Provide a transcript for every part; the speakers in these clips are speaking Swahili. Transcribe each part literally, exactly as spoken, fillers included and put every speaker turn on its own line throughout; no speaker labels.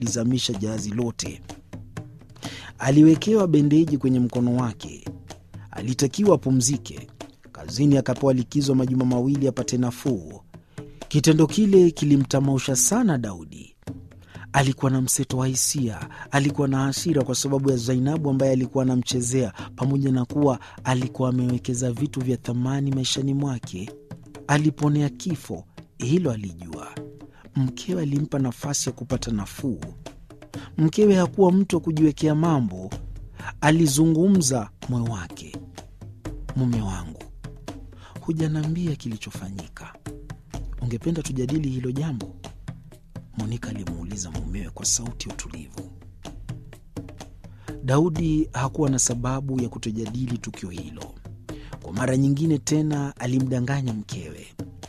lizamisha jahazi lote. Aliwekewa bendeji kwenye mkono wake. Alitakiwa apumzike. Kazini akapewa likizo majuma mawili apate nafuu. Kitendo kile kilimtamausha sana Daudi. Alikuwa na mseto wa hisia. Alikuwa na hasira kwa sababu ya Zainabu ambaye alikuwa anamchezea, pamoja na kuwa alikuwa amewekeza vitu vya thamani maishani mwake. Aliponea kifo, hilo alijua. Mkewe alimpa nafasi ya kupata nafuu. Mkewe hakuwa mtu wa kujiwekea mambo. Alizungumza moyo wake. Mume wangu, hujaniambia kilichofanyika. Ungependa tujadili hilo jambo? Monika alimuuliza mumewe kwa sauti ya utulivu. Daudi hakuwa na sababu ya kutojadili tukio hilo. Kwa mara nyingine tena alimdanganya mkewe.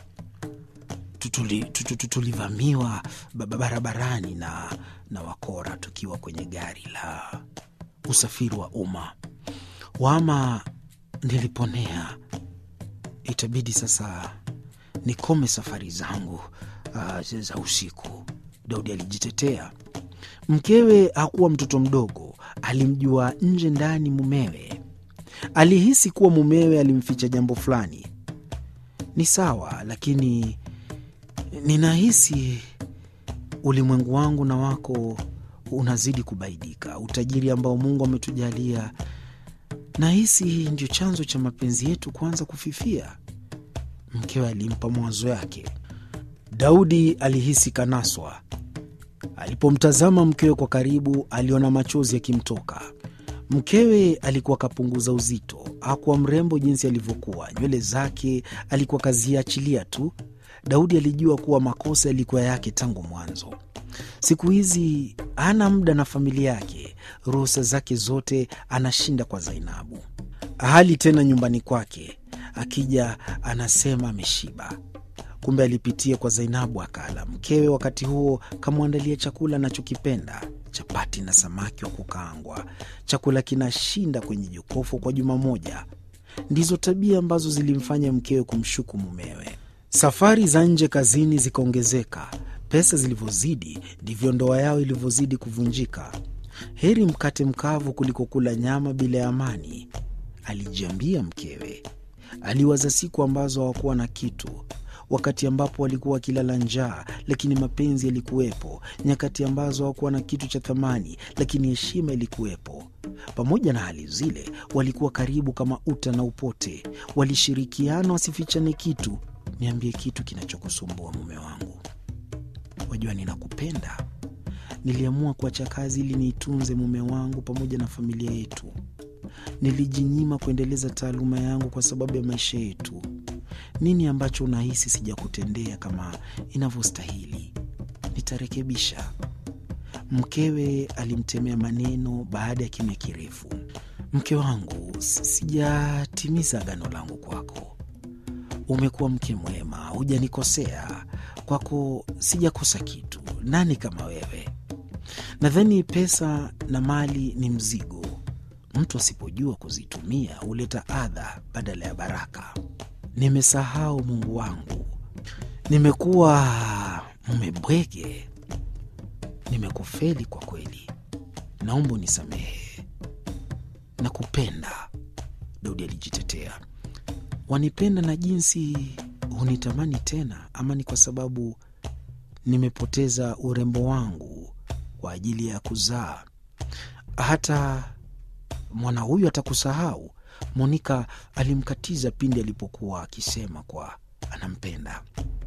Tutuli, tutuli, tulivamiwa barabarani na, na wakora tukiwa kwenye gari la usafiri wa umma. Wama niliponea. Itabidi sasa nikome safari zangu uh, za usiku, Daudi alijitetea. Mkewe hakuwa mtoto mdogo. Alimjua nje ndani mumewe. Alihisi kuwa mumewe alimficha jambo fulani. Ni sawa, lakini ninahisi ulimwengu wangu na wako unazidi kubaidika. Utajiri ambao Mungu ametujalia, nahisi ndio chanzo cha mapenzi yetu kuanza kufifia. Mkewe alimpa mawazo yake. Daudi alihisi kanaswa. Alipomtazama mkewe kwa karibu, aliona machozi yakimtoka. Mkewe alikuwa kapunguza uzito. Hakuwa mrembo jinsi alivyokuwa. Nywele zake alikuwa kaziachilia tu. Daudi alijua kuwa makosa yalikuwa yake tangu mwanzo. Siku hizi hana muda na familia yake. Ruhusa zake zote anashinda kwa Zainabu. Hali tena nyumbani kwake. Akija anasema ameshiba. Kumbe alipitia kwa Zainabu akala. Mkewe wakati huo kamwandalia chakula anachokipenda, chapati na samaki wa kukaangwa. Chakula kinashinda kwenye jokofu kwa juma moja. Ndizo tabia ambazo zilimfanya mkewe kumshuku mumewe. Safari za nje kazini zikaongezeka. Pesa zilivyozidi ndivyo ndoa yao ilivyozidi kuvunjika. Heri mkate mkavu kuliko kula nyama bila amani, alijiambia mkewe. Aliwaza siku ambazo hawakuwa na kitu, wakati ambapo walikuwa wakilala njaa lakini mapenzi yalikuwepo, nyakati ambazo hawakuwa na kitu cha thamani lakini heshima ilikuwepo. Pamoja na hali zile, walikuwa karibu kama uta na upote. Walishirikiana wasifichane kitu. Niambie kitu kinachokusumbua mume wangu. Wajua ninakupenda. Niliamua kuacha kazi ili niitunze mume wangu pamoja na familia yetu. Nilijinyima kuendeleza taaluma yangu kwa sababu ya maisha yetu. Nini ambacho unahisi sijakutendea kama inavyostahili? Nitarekebisha. Mkewe alimtemea maneno baada ya kimya kirefu. Mke wangu, sijatimiza agano langu kwako. Umekuwa mke mwema, hujanikosea. Kwako sijakosa kitu. Nani kama wewe? Nadhani pesa na mali ni mzigo. Mtu asipojua kuzitumia huleta adha badala ya baraka. Nimesahau Mungu wangu. Nimekuwa mume bwege. Nimekufeli kwa kweli. Naomba unisamehe. Nakupenda, Daudi alijitetea. Wanipenda na jinsi hunitamani tena, ama ni kwa sababu nimepoteza urembo wangu kwa ajili ya kuzaa? Hata mwana huyu atakusahau, Monika alimkatiza pindi alipokuwa akisema kwa anampenda.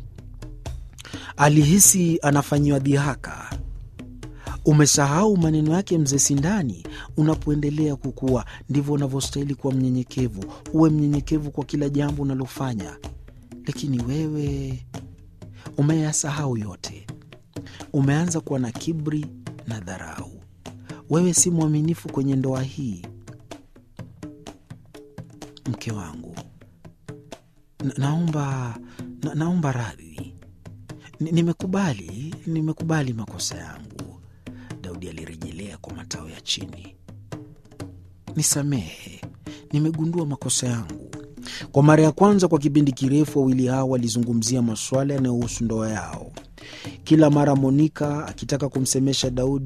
Alihisi anafanyiwa dhihaka. Umesahau maneno yake mzee Sindani. Unapoendelea kukua ndivyo unavyostahili kuwa mnyenyekevu. Uwe mnyenyekevu kwa kila jambo unalofanya. Lakini wewe umeyasahau yote. Umeanza kuwa na kiburi na dharau. Wewe si mwaminifu kwenye ndoa hii. Mke wangu, na, naomba na, naomba radhi. Nimekubali, nimekubali makosa yangu. Daudi alirejelea kwa matao ya chini. Nisamehe, nimegundua makosa yangu. Kwa mara ya kwanza kwa kipindi kirefu, wawili hao walizungumzia masuala yanayohusu ndoa yao. Kila mara Monika akitaka kumsemesha Daudi